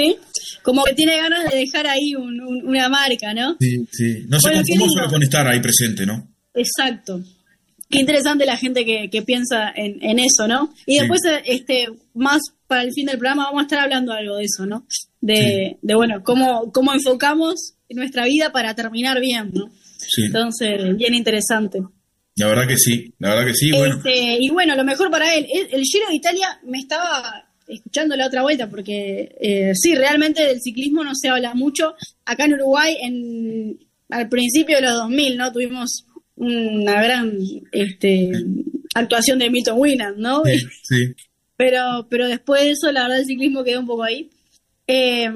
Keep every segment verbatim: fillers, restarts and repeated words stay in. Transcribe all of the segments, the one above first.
Sí, como que tiene ganas de dejar ahí un, un, una marca, ¿no? Sí, sí. No se Bueno, conforma solo con estar ahí presente, ¿no? Exacto. Qué interesante la gente que, que piensa en, en eso, ¿no? Y Sí. después, este, más para el fin del programa vamos a estar hablando algo de eso, ¿no? De, Sí. de bueno, cómo, cómo enfocamos nuestra vida para terminar bien, ¿no? Sí. Entonces, bien interesante. La verdad que sí, la verdad que sí, bueno. Este, y bueno, lo mejor para él, el, el Giro de Italia me estaba escuchando la otra vuelta, porque eh, sí, realmente del ciclismo no se habla mucho. Acá en Uruguay, en, al principio de los dos mil, ¿no? Tuvimos una gran este, actuación de Milton Winans, ¿no? Sí, sí. Pero, pero después de eso, la verdad, el ciclismo quedó un poco ahí. Eh,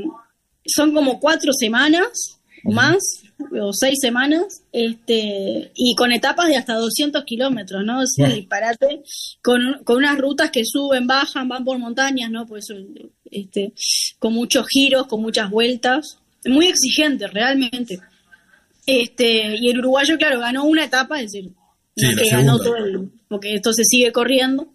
son como cuatro semanas o más, o seis semanas, este, y con etapas de hasta doscientos kilómetros, ¿no? Es un Wow. disparate, con, con unas rutas que suben, bajan, van por montañas, ¿no? Por eso, este, con muchos giros, con muchas vueltas, muy exigente, realmente. Este, y el uruguayo, claro, ganó una etapa, es decir, Sí, no es la que ganó segunda. todo el, porque esto se sigue corriendo.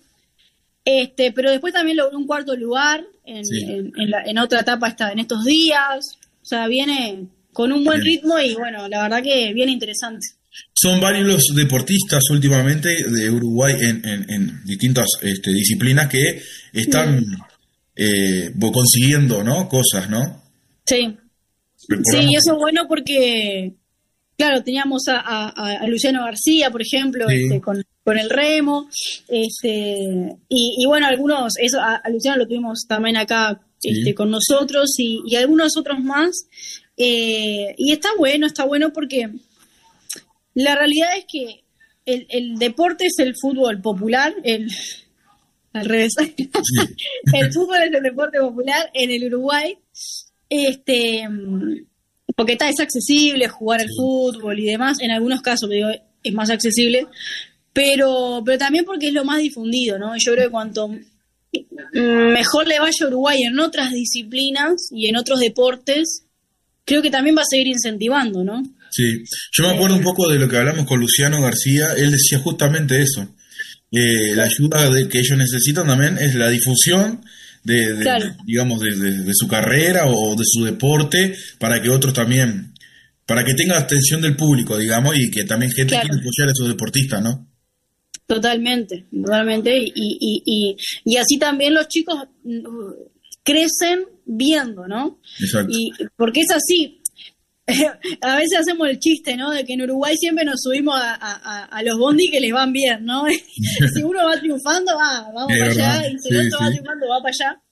Este, pero después también logró un cuarto lugar en, Sí. en, en, la, en otra etapa esta, en estos días. O sea, viene con un buen Bien. ritmo y bueno, la verdad que viene interesante. Son varios los deportistas últimamente de Uruguay en, en, en distintas este, disciplinas que están Mm. eh, consiguiendo, ¿no? Cosas, ¿no? Sí, sí, Recordamos y eso es bueno porque, claro, teníamos a, a, a Luciano García, por ejemplo, que este, sí, con, con el remo, este, y, y bueno, algunos, eso, a, a Luciano lo tuvimos también acá este, sí, con nosotros y, y algunos otros más, eh, y está bueno, está bueno porque la realidad es que el, el deporte es el fútbol popular, el, al revés, sí, el fútbol es el deporte popular en el Uruguay, este, porque está, es accesible jugar al sí. fútbol y demás, en algunos casos digo, es más accesible, pero, pero también porque es lo más difundido, ¿no? Yo creo que cuanto mejor le vaya a Uruguay en otras disciplinas y en otros deportes, creo que también va a seguir incentivando, ¿no? Sí. Yo me acuerdo un poco de lo que hablamos con Luciano García, él decía justamente eso. Eh, la ayuda de que ellos necesitan también es la difusión de, de- Claro, de, digamos, de, de- de su carrera o de su deporte para que otros también, para que tenga la atención del público, digamos, y que también gente quiera claro. apoyar a esos deportistas, ¿no? Totalmente, totalmente. Y, y, y, y así también los chicos mm, crecen viendo, ¿no? Exacto. Y porque es así. A veces hacemos el chiste, ¿no? De que en Uruguay siempre nos subimos a, a, a los bondi que les van bien, ¿no? Si uno va triunfando, va, vamos Es para verdad, allá. Y si sí, el otro va sí, triunfando, va para allá.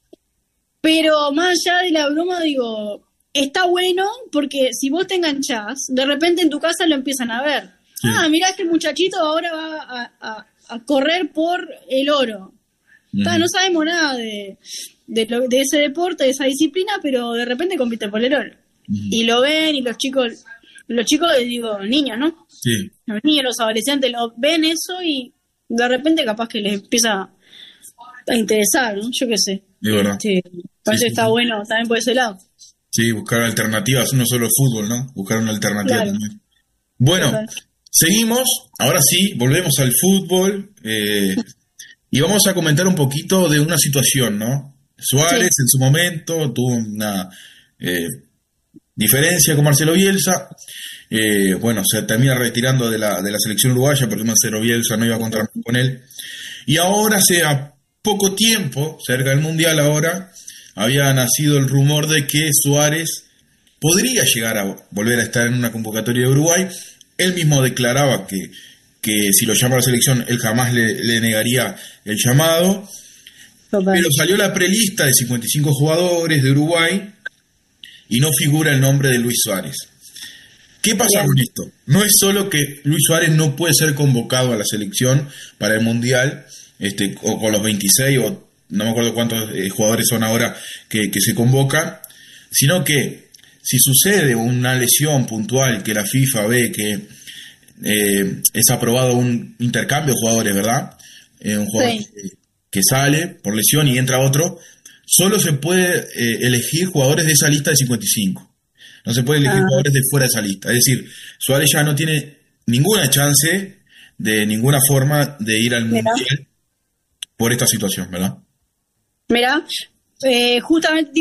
Pero más allá de la broma, digo, está bueno porque si vos te enganchás, de repente en tu casa lo empiezan a ver. sí. Ah, mirá, este muchachito ahora va a, a, a correr por el oro. Ta, Ujú. no sabemos nada de, de, lo- de ese deporte, de esa disciplina, pero de repente compite por el oro. Ujú. Y lo ven y los chicos, los chicos, digo, niños, ¿no? Sí, Los niños, los adolescentes, lo ven eso y de repente capaz que les empieza a interesar, ¿no? Yo qué sé. es verdad. Este, Sí, parece que sí, está sí. bueno también por ese lado. Sí, buscar alternativas, no solo fútbol, ¿no? Buscar una alternativa Claro, también. Bueno, total. seguimos, ahora sí, volvemos al fútbol eh, y vamos a comentar un poquito de una situación, ¿no? Suárez Sí, en su momento tuvo una eh, diferencia con Marcelo Bielsa, eh, bueno, se termina retirando de la, de la selección uruguaya porque Marcelo Bielsa no iba a contar con él, y ahora hace a poco tiempo, cerca del Mundial ahora, había nacido el rumor de que Suárez podría llegar a volver a estar en una convocatoria de Uruguay. Él mismo declaraba que, que si lo llama a la selección, él jamás le, le negaría el llamado. total. Pero salió la prelista de cincuenta y cinco jugadores de Uruguay y no figura el nombre de Luis Suárez. ¿Qué pasa Bien. con esto? No es solo que Luis Suárez no puede ser convocado a la selección para el Mundial, este, o con los veintiséis, o no me acuerdo cuántos eh, jugadores son ahora que, que se convocan, sino que si sucede una lesión puntual que la FIFA ve que eh, es aprobado un intercambio de jugadores, ¿verdad? Eh, un jugador Sí. que, que sale por lesión y entra otro, solo se puede eh, elegir jugadores de esa lista de cincuenta y cinco. No se puede elegir Ah, jugadores de fuera de esa lista. Es decir, Suárez ya no tiene ninguna chance de ninguna forma de ir al mira, Mundial por esta situación, ¿verdad? mira, eh, justamente